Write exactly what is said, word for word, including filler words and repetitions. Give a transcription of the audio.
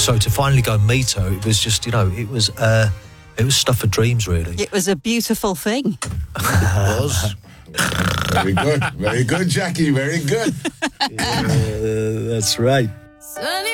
So to finally go and meet her, it was just, you know, it was uh, it was stuff of dreams, really. It was a beautiful thing. It was. Very good. Very good, Jackie. Very good. Uh, that's right. Sunny